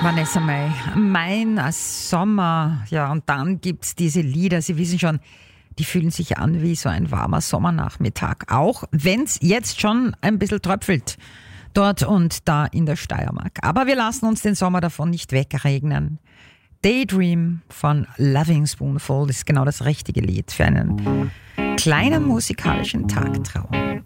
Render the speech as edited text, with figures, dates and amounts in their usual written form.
Vanessa May, mein Sommer. Ja, und dann gibt's diese Lieder, Sie wissen schon, die fühlen sich an wie so ein warmer Sommernachmittag. Auch wenn's jetzt schon ein bisschen tröpfelt, dort und da in der Steiermark. Aber wir lassen uns den Sommer davon nicht wegregnen. Daydream von Loving Spoonful ist genau das richtige Lied für einen kleinen musikalischen Tagtraum.